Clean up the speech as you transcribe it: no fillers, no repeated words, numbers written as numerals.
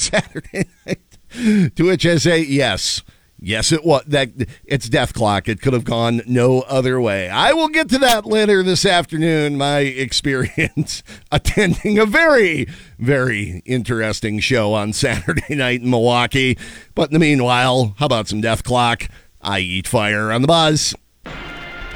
Saturday night. To which I say, yes. Yes, it was. It's Death Clock. It could have gone no other way. I will get to that later this afternoon, my experience attending a very, very interesting show on Saturday night in Milwaukee. But in the meanwhile, how about some Death Clock? I eat fire on the buzz.